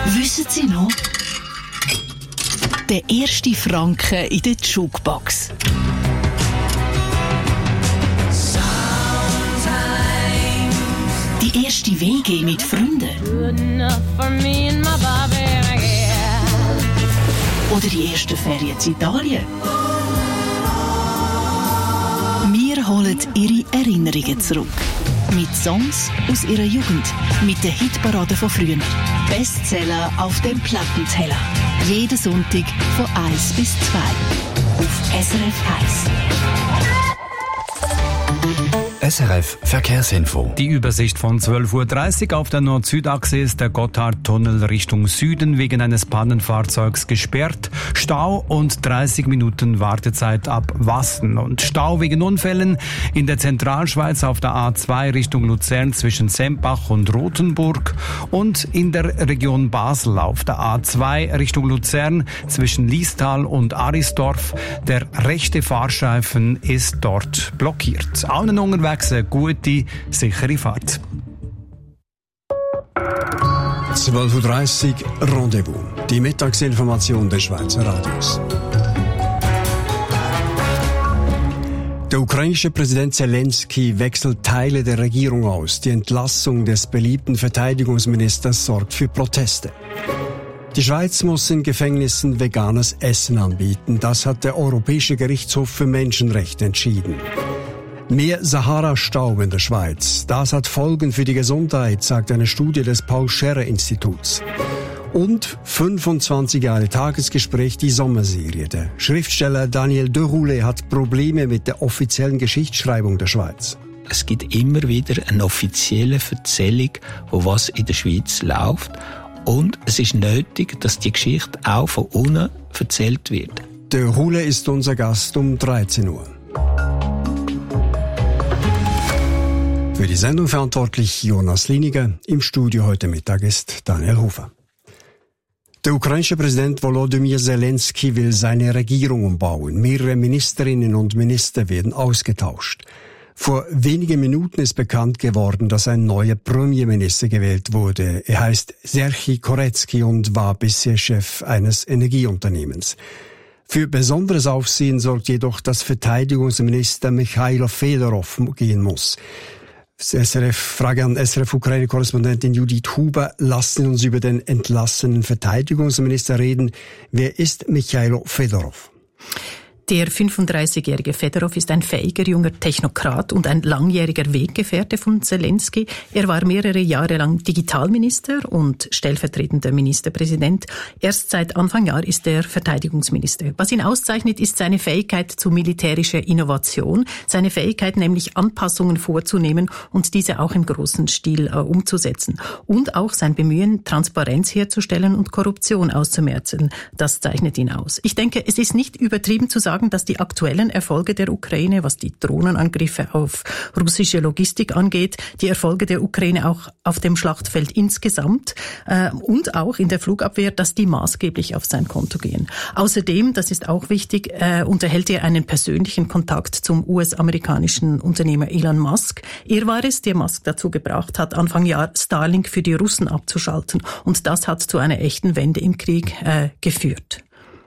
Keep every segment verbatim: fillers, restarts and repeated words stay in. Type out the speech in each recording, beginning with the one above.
Wissen Sie noch? Der erste Franken in der Jukebox. Die erste W G mit Freunden. Oder die ersten Ferien in Italien. Wir holen Ihre Erinnerungen zurück. Mit Songs aus Ihrer Jugend. Mit den Hitparaden von früher. Bestseller auf dem Plattenteller. Jeden Sonntag von eins bis zwei. Auf S R F eins. S R F Verkehrsinfo. Die Übersicht von zwölf Uhr dreißig auf der Nord-Süd-Achse ist der Gotthardtunnel Richtung Süden wegen eines Pannenfahrzeugs gesperrt. Stau und dreißig Minuten Wartezeit ab Wassen. Und Stau wegen Unfällen in der Zentralschweiz auf der A zwei Richtung Luzern zwischen Sempach und Rothenburg und in der Region Basel auf der A zwei Richtung Luzern zwischen Liestal und Arisdorf. Der rechte Fahrstreifen ist dort blockiert. Allen unterwegs eine gute, sichere Fahrt. zwölf Uhr dreißig Rendezvous. Die Mittagsinformation des Schweizer Radios. Der ukrainische Präsident Zelensky wechselt Teile der Regierung aus. Die Entlassung des beliebten Verteidigungsministers sorgt für Proteste. Die Schweiz muss in Gefängnissen veganes Essen anbieten. Das hat der Europäische Gerichtshof für Menschenrechte entschieden. Mehr Sahara-Staub in der Schweiz. Das hat Folgen für die Gesundheit, sagt eine Studie des Paul-Scherrer-Instituts. Und fünfundzwanzig Jahre Tagesgespräch, die Sommerserie. Der Schriftsteller Daniel Deroulet hat Probleme mit der offiziellen Geschichtsschreibung der Schweiz. Es gibt immer wieder eine offizielle Erzählung, wo was in der Schweiz läuft. Und es ist nötig, dass die Geschichte auch von unten erzählt wird. Deroulet ist unser Gast um dreizehn Uhr. Für die Sendung verantwortlich Jonas Liniger. Im Studio heute Mittag ist Daniel Hofer. Der ukrainische Präsident Volodymyr Zelensky will seine Regierung umbauen. Mehrere Ministerinnen und Minister werden ausgetauscht. Vor wenigen Minuten ist bekannt geworden, dass ein neuer Premierminister gewählt wurde. Er heißt Serhii Koretsky und war bisher Chef eines Energieunternehmens. Für besonderes Aufsehen sorgt jedoch, dass Verteidigungsminister Michailo Fedorov gehen muss. S R F, Frage an S R F-Ukraine-Korrespondentin Judith Huber. Lassen Sie uns über den entlassenen Verteidigungsminister reden. Wer ist Michailo Fedorov? Der fünfunddreißigjährige Fedorov ist ein fähiger junger Technokrat und ein langjähriger Weggefährte von Zelensky. Er war mehrere Jahre lang Digitalminister und stellvertretender Ministerpräsident. Erst seit Anfang Jahr ist er Verteidigungsminister. Was ihn auszeichnet, ist seine Fähigkeit zu militärischer Innovation, seine Fähigkeit nämlich Anpassungen vorzunehmen und diese auch im großen Stil äh, umzusetzen. Und auch sein Bemühen, Transparenz herzustellen und Korruption auszumerzen. Das zeichnet ihn aus. Ich denke, es ist nicht übertrieben zu sagen, dass die aktuellen Erfolge der Ukraine, was die Drohnenangriffe auf russische Logistik angeht, die Erfolge der Ukraine auch auf dem Schlachtfeld insgesamt äh, und auch in der Flugabwehr, dass die maßgeblich auf sein Konto gehen. Außerdem, das ist auch wichtig, äh, unterhält er einen persönlichen Kontakt zum U S-amerikanischen Unternehmer Elon Musk. Er war es, der Musk dazu gebracht hat, Anfang Jahr Starlink für die Russen abzuschalten. Und das hat zu einer echten Wende im Krieg äh, geführt.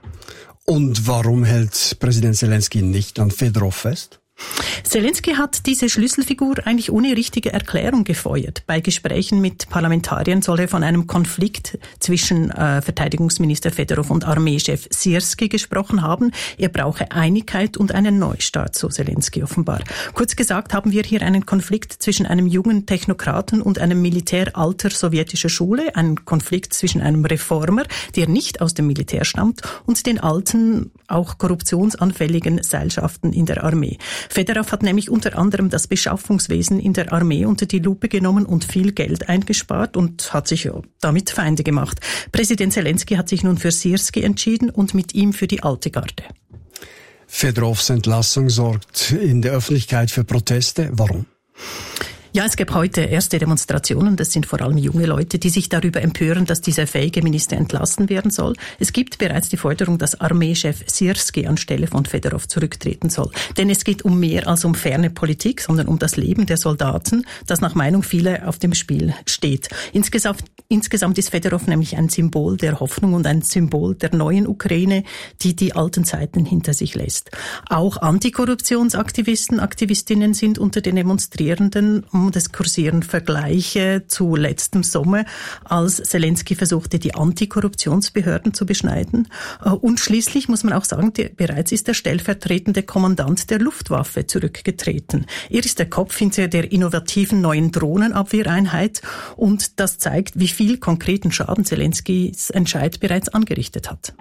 Und warum hält Präsident Zelensky nicht an Fedorov fest? Zelensky hat diese Schlüsselfigur eigentlich ohne richtige Erklärung gefeuert. Bei Gesprächen mit Parlamentariern soll er von einem Konflikt zwischen äh, Verteidigungsminister Fedorov und Armeechef Syrski gesprochen haben. Er brauche Einigkeit und einen Neustart, so Zelensky offenbar. Kurz gesagt haben wir hier einen Konflikt zwischen einem jungen Technokraten und einem Militär alter sowjetischer Schule, einen Konflikt zwischen einem Reformer, der nicht aus dem Militär stammt, und den alten, auch korruptionsanfälligen Seilschaften in der Armee. Fedorov hat nämlich unter anderem das Beschaffungswesen in der Armee unter die Lupe genommen und viel Geld eingespart und hat sich damit Feinde gemacht. Präsident Zelensky hat sich nun für Syrski entschieden und mit ihm für die alte Garde. Fedorovs Entlassung sorgt in der Öffentlichkeit für Proteste. Warum? Ja, es gab heute erste Demonstrationen. Das sind vor allem junge Leute, die sich darüber empören, dass dieser fähige Minister entlassen werden soll. Es gibt bereits die Forderung, dass Armeechef Syrski anstelle von Fedorov zurücktreten soll. Denn es geht um mehr als um ferne Politik, sondern um das Leben der Soldaten, das nach Meinung vieler auf dem Spiel steht. Insgesamt, insgesamt ist Fedorov nämlich ein Symbol der Hoffnung und ein Symbol der neuen Ukraine, die die alten Zeiten hinter sich lässt. Auch Antikorruptionsaktivisten, Aktivistinnen sind unter den Demonstrierenden. Und es kursieren Vergleiche zu letztem Sommer, als Zelensky versuchte, die Antikorruptionsbehörden zu beschneiden. Und schließlich muss man auch sagen, der, bereits ist der stellvertretende Kommandant der Luftwaffe zurückgetreten. Er ist der Kopf hinter der innovativen neuen Drohnenabwehreinheit und das zeigt, wie viel konkreten Schaden Zelenskys Entscheid bereits angerichtet hat.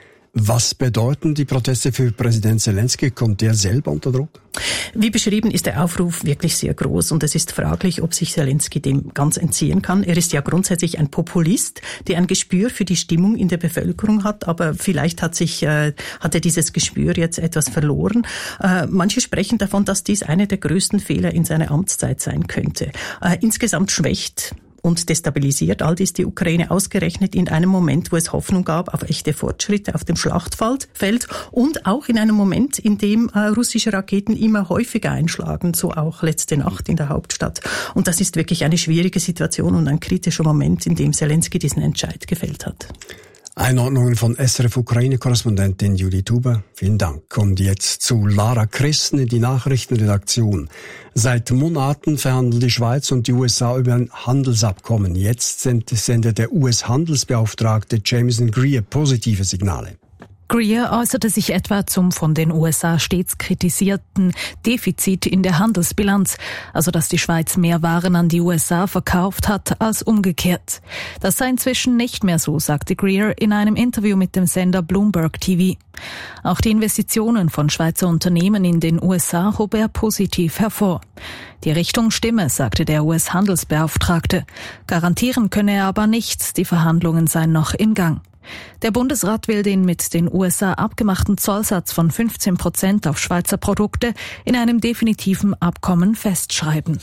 Was bedeuten die Proteste für Präsident Zelensky? Kommt er selber unter Druck? Wie beschrieben ist der Aufruf wirklich sehr groß und es ist fraglich, ob sich Zelensky dem ganz entziehen kann. Er ist ja grundsätzlich ein Populist, der ein Gespür für die Stimmung in der Bevölkerung hat, aber vielleicht hat sich äh, hat er dieses Gespür jetzt etwas verloren. Äh, manche sprechen davon, dass dies einer der größten Fehler in seiner Amtszeit sein könnte. Äh, insgesamt schwächt und destabilisiert all dies die Ukraine ausgerechnet in einem Moment, wo es Hoffnung gab auf echte Fortschritte auf dem Schlachtfeld und auch in einem Moment, in dem äh, russische Raketen immer häufiger einschlagen, so auch letzte Nacht in der Hauptstadt. Und das ist wirklich eine schwierige Situation und ein kritischer Moment, in dem Zelensky diesen Entscheid gefällt hat. Einordnungen von S R F-Ukraine-Korrespondentin Judith Huber. Vielen Dank. Und jetzt zu Lara Christen in die Nachrichtenredaktion. Seit Monaten verhandeln die Schweiz und die U S A über ein Handelsabkommen. Jetzt sendet der U S-Handelsbeauftragte Jameson Greer positive Signale. Greer äußerte sich etwa zum von den U S A stets kritisierten Defizit in der Handelsbilanz, also dass die Schweiz mehr Waren an die U S A verkauft hat als umgekehrt. Das sei inzwischen nicht mehr so, sagte Greer in einem Interview mit dem Sender Bloomberg T V. Auch die Investitionen von Schweizer Unternehmen in den U S A hob er positiv hervor. Die Richtung stimme, sagte der U S-Handelsbeauftragte. Garantieren könne er aber nichts, die Verhandlungen seien noch im Gang. Der Bundesrat will den mit den U S A abgemachten Zollsatz von fünfzehn Prozent auf Schweizer Produkte in einem definitiven Abkommen festschreiben.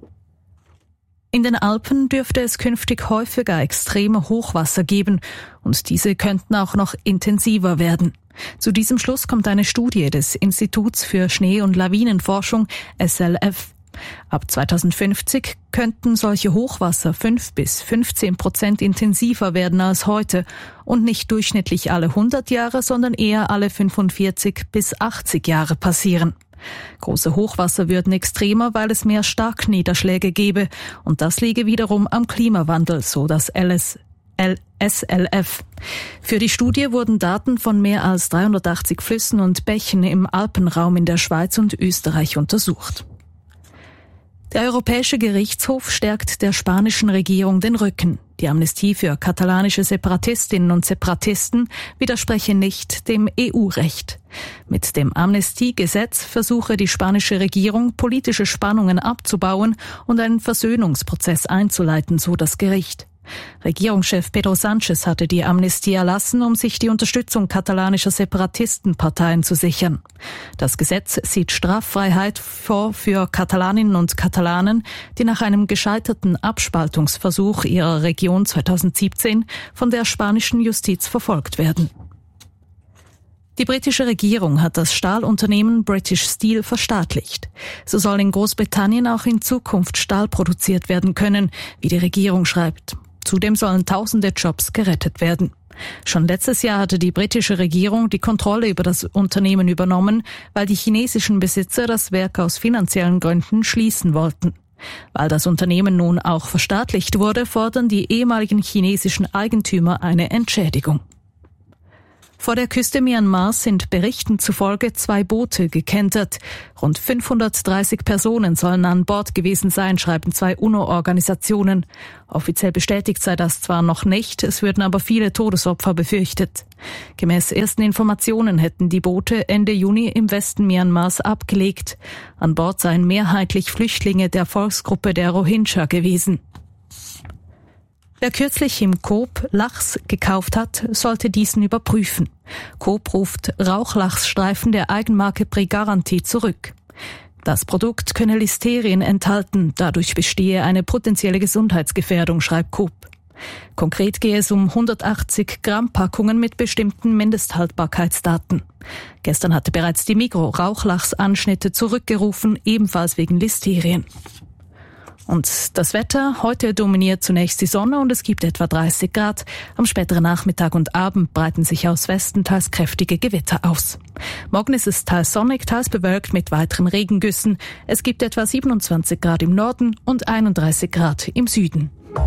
In den Alpen dürfte es künftig häufiger extreme Hochwasser geben und diese könnten auch noch intensiver werden. Zu diesem Schluss kommt eine Studie des Instituts für Schnee- und Lawinenforschung S L F. Ab zweitausendfünfzig könnten solche Hochwasser fünf bis fünfzehn Prozent intensiver werden als heute und nicht durchschnittlich alle hundert Jahre, sondern eher alle fünfundvierzig bis achtzig Jahre passieren. Große Hochwasser würden extremer, weil es mehr Starkniederschläge gäbe und das liege wiederum am Klimawandel, so das S L F. Für die Studie wurden Daten von mehr als dreihundertachtzig Flüssen und Bächen im Alpenraum in der Schweiz und Österreich untersucht. Der Europäische Gerichtshof stärkt der spanischen Regierung den Rücken. Die Amnestie für katalanische Separatistinnen und Separatisten widerspreche nicht dem E U-Recht. Mit dem Amnestiegesetz versuche die spanische Regierung, politische Spannungen abzubauen und einen Versöhnungsprozess einzuleiten, so das Gericht. Regierungschef Pedro Sánchez hatte die Amnestie erlassen, um sich die Unterstützung katalanischer Separatistenparteien zu sichern. Das Gesetz sieht Straffreiheit vor für Katalaninnen und Katalanen, die nach einem gescheiterten Abspaltungsversuch ihrer Region zweitausendsiebzehn von der spanischen Justiz verfolgt werden. Die britische Regierung hat das Stahlunternehmen British Steel verstaatlicht. So soll in Großbritannien auch in Zukunft Stahl produziert werden können, wie die Regierung schreibt. Zudem sollen tausende Jobs gerettet werden. Schon letztes Jahr hatte die britische Regierung die Kontrolle über das Unternehmen übernommen, weil die chinesischen Besitzer das Werk aus finanziellen Gründen schließen wollten. Weil das Unternehmen nun auch verstaatlicht wurde, fordern die ehemaligen chinesischen Eigentümer eine Entschädigung. Vor der Küste Myanmars sind Berichten zufolge zwei Boote gekentert. Rund fünfhundertdreißig Personen sollen an Bord gewesen sein, schreiben zwei UNO-Organisationen. Offiziell bestätigt sei das zwar noch nicht, es würden aber viele Todesopfer befürchtet. Gemäß ersten Informationen hätten die Boote Ende Juni im Westen Myanmars abgelegt. An Bord seien mehrheitlich Flüchtlinge der Volksgruppe der Rohingya gewesen. Wer kürzlich im Coop Lachs gekauft hat, sollte diesen überprüfen. Coop ruft Rauchlachsstreifen der Eigenmarke Pre Garantie zurück. Das Produkt könne Listerien enthalten, dadurch bestehe eine potenzielle Gesundheitsgefährdung, schreibt Coop. Konkret gehe es um hundertachtzig Gramm Packungen mit bestimmten Mindesthaltbarkeitsdaten. Gestern hatte bereits die Migros Rauchlachsanschnitte zurückgerufen, ebenfalls wegen Listerien. Und das Wetter, heute dominiert zunächst die Sonne und es gibt etwa dreißig Grad. Am späteren Nachmittag und Abend breiten sich aus Westen teils kräftige Gewitter aus. Morgen ist es teils sonnig, teils bewölkt mit weiteren Regengüssen. Es gibt etwa siebenundzwanzig Grad im Norden und einunddreißig Grad im Süden.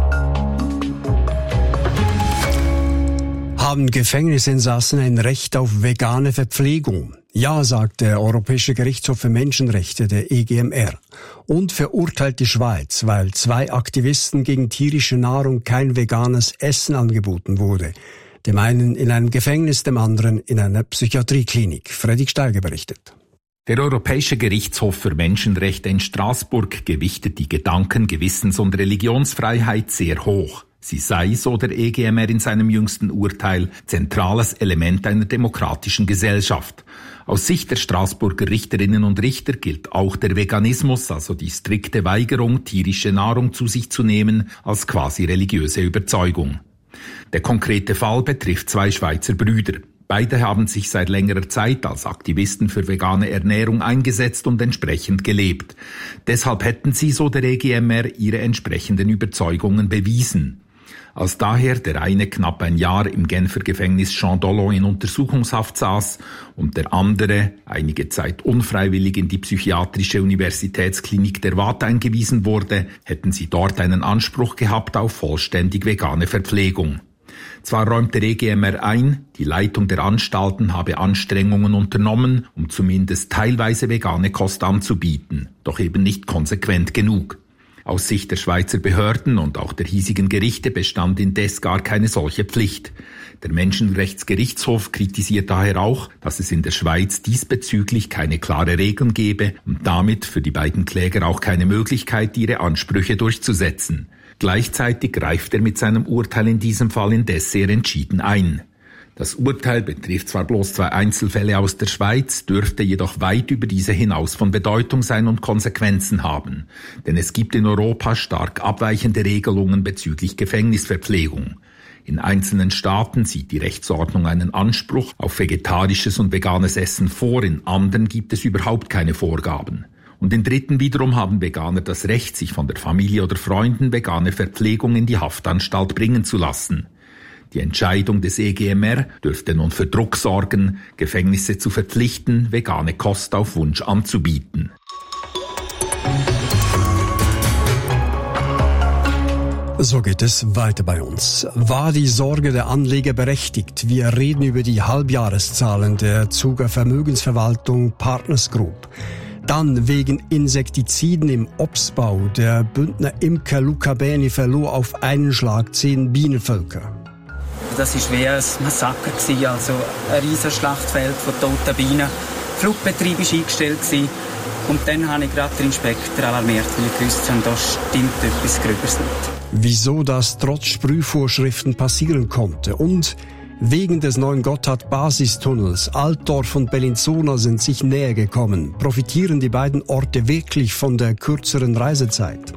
Haben Gefängnisinsassen ein Recht auf vegane Verpflegung? Ja, sagt der Europäische Gerichtshof für Menschenrechte, der E G M R, und verurteilt die Schweiz, weil zwei Aktivisten gegen tierische Nahrung kein veganes Essen angeboten wurde. Dem einen in einem Gefängnis, dem anderen in einer Psychiatrieklinik. Fredrik Steiger berichtet. Der Europäische Gerichtshof für Menschenrechte in Straßburg gewichtet die Gedanken-, Gewissens- und Religionsfreiheit sehr hoch. Sie sei, so der E G M R in seinem jüngsten Urteil, zentrales Element einer demokratischen Gesellschaft. Aus Sicht der Straßburger Richterinnen und Richter gilt auch der Veganismus, also die strikte Weigerung, tierische Nahrung zu sich zu nehmen, als quasi religiöse Überzeugung. Der konkrete Fall betrifft zwei Schweizer Brüder. Beide haben sich seit längerer Zeit als Aktivisten für vegane Ernährung eingesetzt und entsprechend gelebt. Deshalb hätten sie, so der E G M R, ihre entsprechenden Überzeugungen bewiesen. Als daher der eine knapp ein Jahr im Genfer Gefängnis Jean Dollon in Untersuchungshaft saß und der andere einige Zeit unfreiwillig in die psychiatrische Universitätsklinik der Waadt eingewiesen wurde, hätten sie dort einen Anspruch gehabt auf vollständig vegane Verpflegung. Zwar räumt der E G M R ein, die Leitung der Anstalten habe Anstrengungen unternommen, um zumindest teilweise vegane Kost anzubieten, doch eben nicht konsequent genug. Aus Sicht der Schweizer Behörden und auch der hiesigen Gerichte bestand indes gar keine solche Pflicht. Der Menschenrechtsgerichtshof kritisiert daher auch, dass es in der Schweiz diesbezüglich keine klare Regeln gebe und damit für die beiden Kläger auch keine Möglichkeit, ihre Ansprüche durchzusetzen. Gleichzeitig greift er mit seinem Urteil in diesem Fall indes sehr entschieden ein. Das Urteil betrifft zwar bloß zwei Einzelfälle aus der Schweiz, dürfte jedoch weit über diese hinaus von Bedeutung sein und Konsequenzen haben. Denn es gibt in Europa stark abweichende Regelungen bezüglich Gefängnisverpflegung. In einzelnen Staaten sieht die Rechtsordnung einen Anspruch auf vegetarisches und veganes Essen vor, in anderen gibt es überhaupt keine Vorgaben. Und in dritten wiederum haben Veganer das Recht, sich von der Familie oder Freunden vegane Verpflegung in die Haftanstalt bringen zu lassen. Die Entscheidung des E G M R dürfte nun für Druck sorgen, Gefängnisse zu verpflichten, vegane Kost auf Wunsch anzubieten. So geht es weiter bei uns. War die Sorge der Anleger berechtigt? Wir reden über die Halbjahreszahlen der Zuger Vermögensverwaltung Partners Group. Dann wegen Insektiziden im Obstbau. Der Bündner Imker Luca Beni verlor auf einen Schlag zehn Bienenvölker. Das war wie ein Massaker, also ein riesiges Schlachtfeld von toten Bienen. Der Flugbetrieb war eingestellt und dann habe ich gerade den Inspektor alarmiert, weil ich gewusst habe, da stimmt etwas Gröberes nicht. Wieso das trotz Sprühvorschriften passieren konnte und wegen des neuen Gotthard-Basistunnels Altdorf und Bellinzona sind sich näher gekommen. Profitieren die beiden Orte wirklich von der kürzeren Reisezeit?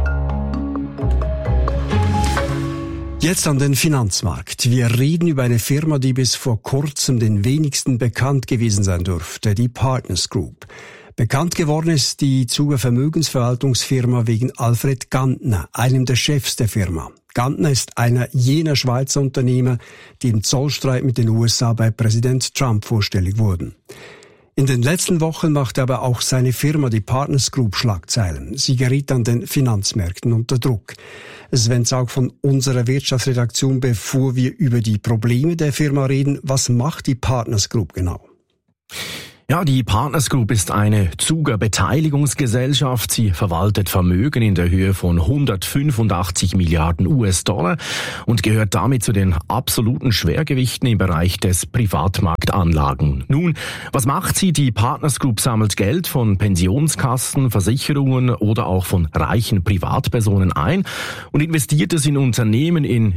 Jetzt an den Finanzmarkt. Wir reden über eine Firma, die bis vor kurzem den wenigsten bekannt gewesen sein dürfte, die Partners Group. Bekannt geworden ist die Zuger Vermögensverwaltungsfirma wegen Alfred Gantner, einem der Chefs der Firma. Gantner ist einer jener Schweizer Unternehmer, die im Zollstreit mit den U S A bei Präsident Trump vorstellig wurden. In den letzten Wochen machte aber auch seine Firma, die Partners Group, Schlagzeilen. Sie geriet an den Finanzmärkten unter Druck. Sven Zaug von unserer Wirtschaftsredaktion, bevor wir über die Probleme der Firma reden, was macht die Partners Group genau? Ja, die Partners Group ist eine Zuger Beteiligungsgesellschaft. Sie verwaltet Vermögen in der Höhe von hundertfünfundachtzig Milliarden U S Dollar und gehört damit zu den absoluten Schwergewichten im Bereich des Privatmarktanlagen. Nun, was macht sie? Die Partners Group sammelt Geld von Pensionskassen, Versicherungen oder auch von reichen Privatpersonen ein und investiert es in Unternehmen, in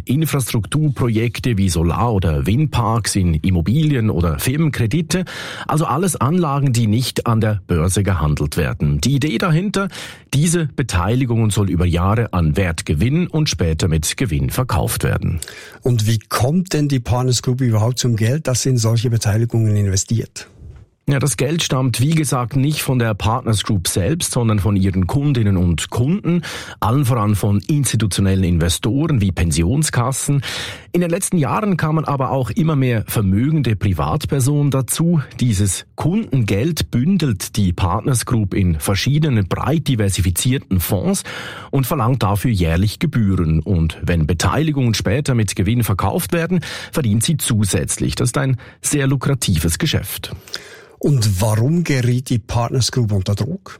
Infrastrukturprojekte wie Solar- oder Windparks, in Immobilien oder Firmenkredite. Also alles Anlagen, die nicht an der Börse gehandelt werden. Die Idee dahinter, diese Beteiligungen soll über Jahre an Wert gewinnen und später mit Gewinn verkauft werden. Und wie kommt denn die Partners Group überhaupt zum Geld, das in solche Beteiligungen investiert? Ja, das Geld stammt, wie gesagt, nicht von der Partners Group selbst, sondern von ihren Kundinnen und Kunden, allen voran von institutionellen Investoren wie Pensionskassen. In den letzten Jahren kamen aber auch immer mehr vermögende Privatpersonen dazu. Dieses Kundengeld bündelt die Partners Group in verschiedenen breit diversifizierten Fonds und verlangt dafür jährlich Gebühren. Und wenn Beteiligungen später mit Gewinn verkauft werden, verdient sie zusätzlich. Das ist ein sehr lukratives Geschäft. Und warum geriet die Partners Group unter Druck?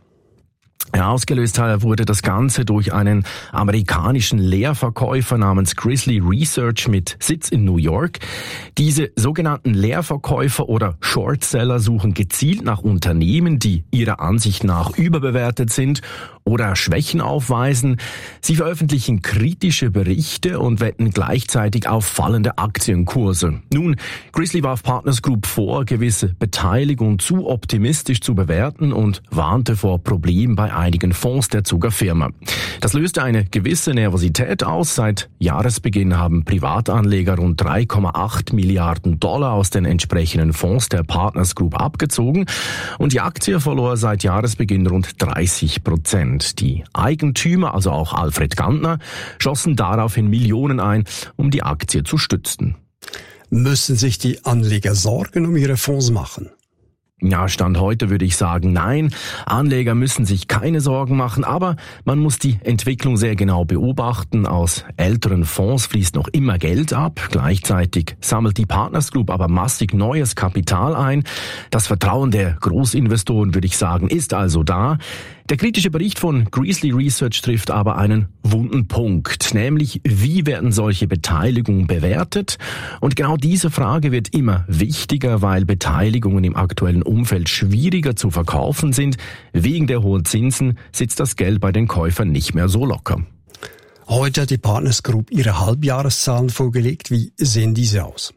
Ja, ausgelöst wurde das Ganze durch einen amerikanischen Leerverkäufer namens Grizzly Research mit Sitz in New York. Diese sogenannten Leerverkäufer oder Shortseller suchen gezielt nach Unternehmen, die ihrer Ansicht nach überbewertet sind oder Schwächen aufweisen. Sie veröffentlichen kritische Berichte und wetten gleichzeitig auf fallende Aktienkurse. Nun, Grizzly warf Partners Group vor, gewisse Beteiligungen zu optimistisch zu bewerten und warnte vor Problemen bei einigen Fonds der Zuckerfirma. Das löste eine gewisse Nervosität aus. Seit Jahresbeginn haben Privatanleger rund drei Komma acht Milliarden Dollar aus den entsprechenden Fonds der Partners Group abgezogen und die Aktie verlor seit Jahresbeginn rund dreißig Prozent. Die Eigentümer, also auch Alfred Gantner, schossen daraufhin Millionen ein, um die Aktie zu stützen. Müssen sich die Anleger Sorgen um ihre Fonds machen? Ja, Stand heute würde ich sagen, nein. Anleger müssen sich keine Sorgen machen, aber man muss die Entwicklung sehr genau beobachten. Aus älteren Fonds fließt noch immer Geld ab. Gleichzeitig sammelt die Partners Group aber massig neues Kapital ein. Das Vertrauen der Großinvestoren, würde ich sagen, ist also da. Der kritische Bericht von Grizzly Research trifft aber einen wunden Punkt, nämlich wie werden solche Beteiligungen bewertet? Und genau diese Frage wird immer wichtiger, weil Beteiligungen im aktuellen Umfeld schwieriger zu verkaufen sind. Wegen der hohen Zinsen sitzt das Geld bei den Käufern nicht mehr so locker. Heute hat die Partners Group ihre Halbjahreszahlen vorgelegt. Wie sehen diese aus?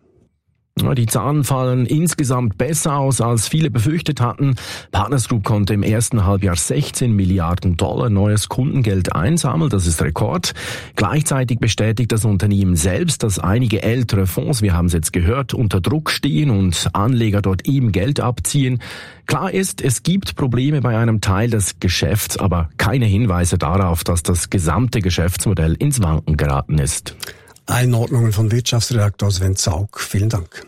Die Zahlen fallen insgesamt besser aus, als viele befürchtet hatten. Partners Group konnte im ersten Halbjahr sechzehn Milliarden Dollar neues Kundengeld einsammeln. Das ist Rekord. Gleichzeitig bestätigt das Unternehmen selbst, dass einige ältere Fonds, wir haben es jetzt gehört, unter Druck stehen und Anleger dort eben Geld abziehen. Klar ist, es gibt Probleme bei einem Teil des Geschäfts, aber keine Hinweise darauf, dass das gesamte Geschäftsmodell ins Wanken geraten ist. Einordnungen von Wirtschaftsredaktor Sven Zaug. Vielen Dank.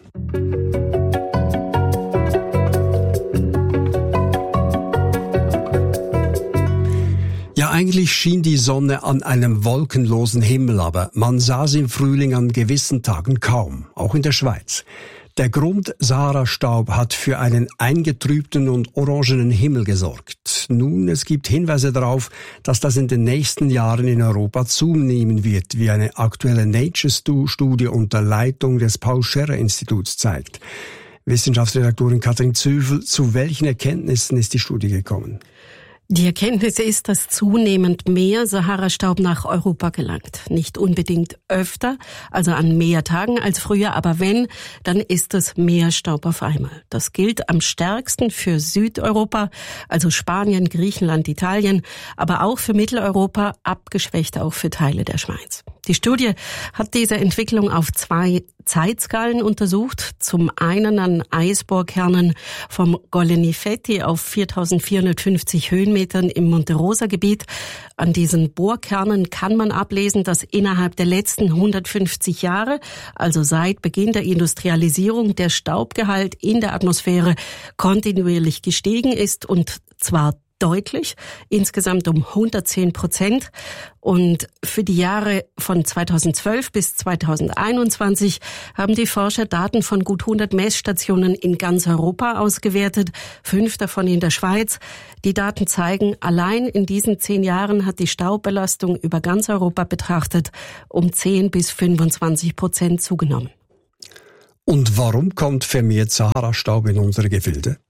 Ja, eigentlich schien die Sonne an einem wolkenlosen Himmel, aber man sah sie im Frühling an gewissen Tagen kaum, auch in der Schweiz. Der Grund-Sahara-Staub hat für einen eingetrübten und orangenen Himmel gesorgt. Nun, es gibt Hinweise darauf, dass das in den nächsten Jahren in Europa zunehmen wird, wie eine aktuelle Nature-Studie unter Leitung des Paul-Scherrer-Instituts zeigt. Wissenschaftsredaktorin Katrin Züffel, zu welchen Erkenntnissen ist die Studie gekommen? Die Erkenntnis ist, dass zunehmend mehr Sahara-Staub nach Europa gelangt. Nicht unbedingt öfter, also an mehr Tagen als früher, aber wenn, dann ist es mehr Staub auf einmal. Das gilt am stärksten für Südeuropa, also Spanien, Griechenland, Italien, aber auch für Mitteleuropa, abgeschwächt auch für Teile der Schweiz. Die Studie hat diese Entwicklung auf zwei Zeitskalen untersucht. Zum einen an Eisbohrkernen vom Goleni-Fetti auf viertausendvierhundertfünfzig Höhenmetern im Monte Rosa-Gebiet. An diesen Bohrkernen kann man ablesen, dass innerhalb der letzten hundertfünfzig Jahre, also seit Beginn der Industrialisierung, der Staubgehalt in der Atmosphäre kontinuierlich gestiegen ist, und zwar deutlich, insgesamt um hundertzehn Prozent. Und für die Jahre von zweitausendzwölf bis zweitausendeinundzwanzig haben die Forscher Daten von gut hundert Messstationen in ganz Europa ausgewertet, fünf davon in der Schweiz. Die Daten zeigen, allein in diesen zehn Jahren hat die Staubbelastung über ganz Europa betrachtet um zehn bis fünfundzwanzig Prozent zugenommen. Und warum kommt vermehrt Sahara-Staub in unsere Gefilde?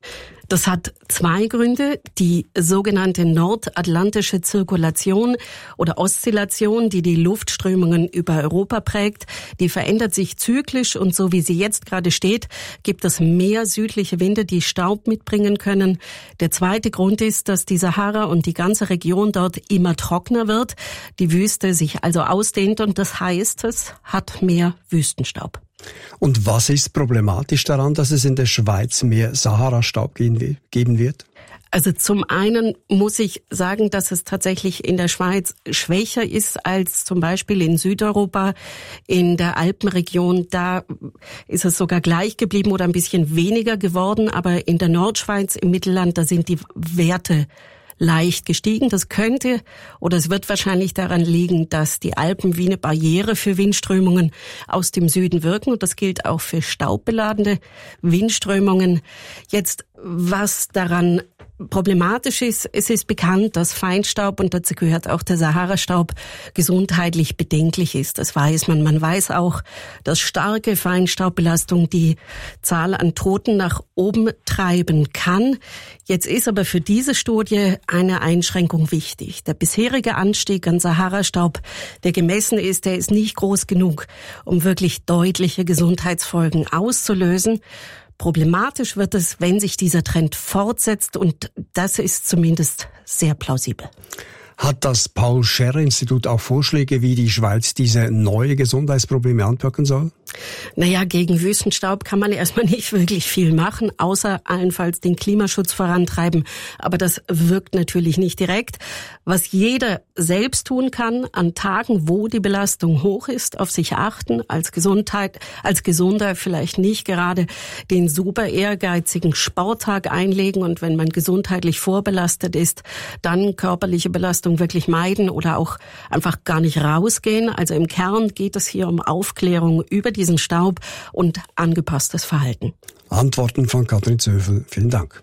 Das hat zwei Gründe. Die sogenannte nordatlantische Zirkulation oder Oszillation, die die Luftströmungen über Europa prägt, die verändert sich zyklisch und so wie sie jetzt gerade steht, gibt es mehr südliche Winde, die Staub mitbringen können. Der zweite Grund ist, dass die Sahara und die ganze Region dort immer trockener wird, die Wüste sich also ausdehnt und das heißt, es hat mehr Wüstenstaub. Und was ist problematisch daran, dass es in der Schweiz mehr Sahara-Staub geben wird? Also zum einen muss ich sagen, dass es tatsächlich in der Schweiz schwächer ist als zum Beispiel in Südeuropa, in der Alpenregion. Da ist es sogar gleich geblieben oder ein bisschen weniger geworden. Aber in der Nordschweiz, im Mittelland, da sind die Werte leicht gestiegen. Das könnte oder es wird wahrscheinlich daran liegen, dass die Alpen wie eine Barriere für Windströmungen aus dem Süden wirken. Und das gilt auch für staubbeladene Windströmungen. Jetzt, was daran problematisch ist, es ist bekannt, dass Feinstaub, und dazu gehört auch der Sahara-Staub, gesundheitlich bedenklich ist. Das weiß man. Man weiß auch, dass starke Feinstaubbelastung die Zahl an Toten nach oben treiben kann. Jetzt ist aber für diese Studie eine Einschränkung wichtig. Der bisherige Anstieg an Sahara-Staub, der gemessen ist, der ist nicht groß genug, um wirklich deutliche Gesundheitsfolgen auszulösen. Problematisch wird es, wenn sich dieser Trend fortsetzt und das ist zumindest sehr plausibel. Hat das Paul-Scherrer-Institut auch Vorschläge, wie die Schweiz diese neue Gesundheitsprobleme anpacken soll? Naja, gegen Wüstenstaub kann man erstmal nicht wirklich viel machen, außer allenfalls den Klimaschutz vorantreiben. Aber das wirkt natürlich nicht direkt. Was jeder selbst tun kann, an Tagen, wo die Belastung hoch ist, auf sich achten, als Gesundheit, als Gesunder vielleicht nicht gerade den super ehrgeizigen Sporttag einlegen und wenn man gesundheitlich vorbelastet ist, dann körperliche Belastung wirklich meiden oder auch einfach gar nicht rausgehen. Also im Kern geht es hier um Aufklärung über diesen Staub und angepasstes Verhalten. Antworten von Katrin Zöfel. Vielen Dank.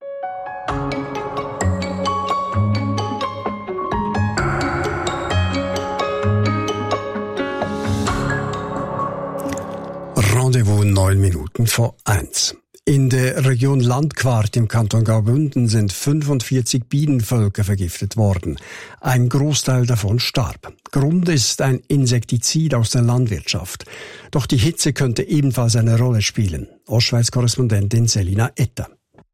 Rendezvous neun Minuten vor eins. In der Region Landquart im Kanton Graubünden sind fünfundvierzig Bienenvölker vergiftet worden. Ein Großteil davon starb. Grund ist ein Insektizid aus der Landwirtschaft. Doch die Hitze könnte ebenfalls eine Rolle spielen. Ostschweiz-Korrespondentin Selina Etter.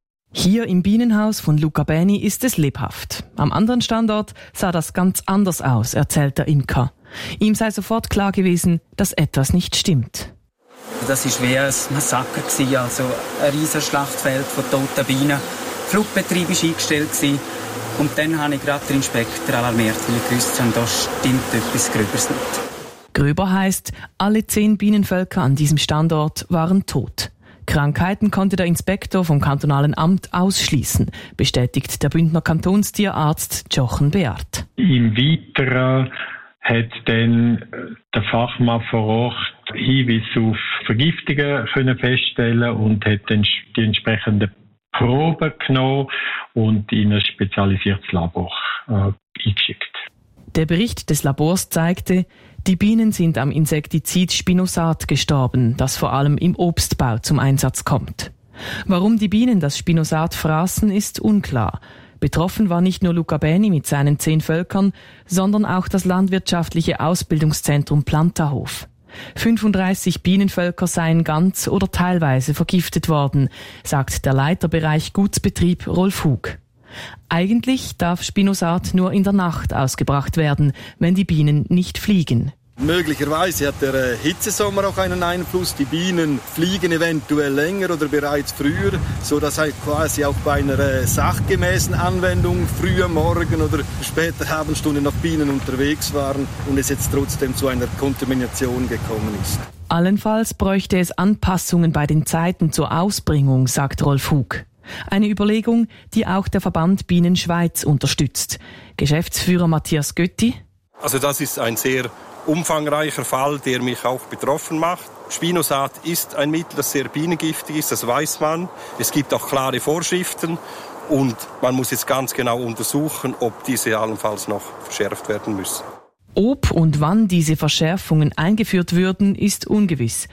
Hier im Bienenhaus von Luca Beni ist es lebhaft. Am anderen Standort sah das ganz anders aus, erzählt der Imker. Ihm sei sofort klar gewesen, dass etwas nicht stimmt. Das war wie ein Massaker, also ein riesiges Schlachtfeld von toten Bienen. Flugbetrieb war eingestellt und dann habe ich gerade den Inspektor alarmiert, weil ich gewusst habe, da stimmt etwas Gröberes nicht. Gröber heisst, alle zehn Bienenvölker an diesem Standort waren tot. Krankheiten konnte der Inspektor vom kantonalen Amt ausschließen, bestätigt der Bündner Kantonstierarzt Jochen Beard. Im Weiteren hat dann der Fachmann vor Ort Hinweise auf Vergiftungen können feststellen und hat dann die entsprechenden Proben genommen und in ein spezialisiertes Labor äh, eingeschickt. Der Bericht des Labors zeigte, die Bienen sind am Insektizid Spinosat gestorben, das vor allem im Obstbau zum Einsatz kommt. Warum die Bienen das Spinosat fraßen, ist unklar. Betroffen war nicht nur Luca Beni mit seinen zehn Völkern, sondern auch das landwirtschaftliche Ausbildungszentrum Plantahof. fünfunddreißig Bienenvölker seien ganz oder teilweise vergiftet worden, sagt der Leiterbereich Gutsbetrieb Rolf Hug. Eigentlich darf Spinosat nur in der Nacht ausgebracht werden, wenn die Bienen nicht fliegen. Möglicherweise hat der Hitzesommer auch einen Einfluss. Die Bienen fliegen eventuell länger oder bereits früher, sodass halt quasi auch bei einer sachgemäßen Anwendung früher Morgen oder später Abendstunden noch Bienen unterwegs waren und es jetzt trotzdem zu einer Kontamination gekommen ist. Allenfalls bräuchte es Anpassungen bei den Zeiten zur Ausbringung, sagt Rolf Hug. Eine Überlegung, die auch der Verband Bienen Schweiz unterstützt. Geschäftsführer Matthias Götti. Also das ist ein sehr umfangreicher Fall, der mich auch betroffen macht. Spinosat ist ein Mittel, das sehr bienengiftig ist, das weiß man. Es gibt auch klare Vorschriften und man muss jetzt ganz genau untersuchen, ob diese allenfalls noch verschärft werden müssen. Ob und wann diese Verschärfungen eingeführt würden, ist ungewiss.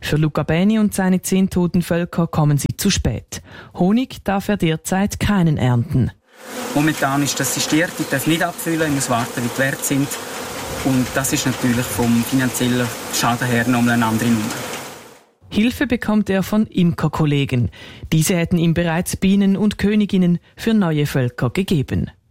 Für Luca Beni und seine zehn toten Völker kommen sie zu spät. Honig darf er derzeit keinen ernten. Momentan ist das sistiert, ich darf nicht abfüllen, ich muss warten, wie die Werte sind. Und das ist natürlich vom finanziellen Schaden her nochmal eine andere Nummer. Hilfe bekommt er von Imkerkollegen. Diese hätten ihm bereits Bienen und Königinnen für neue Völker gegeben.